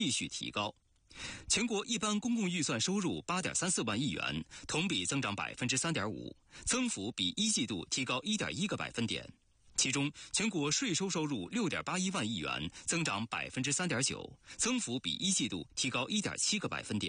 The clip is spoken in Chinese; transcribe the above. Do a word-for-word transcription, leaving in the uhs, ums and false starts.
继续提高。全国一般公共预算收入八点三四万亿元，同比增长百分之三点五，增幅比一季度提高一点一个百分点。其中，全国税收收入六点八一万亿元，增长百分之三点九，增幅比一季度提高一点七个百分点。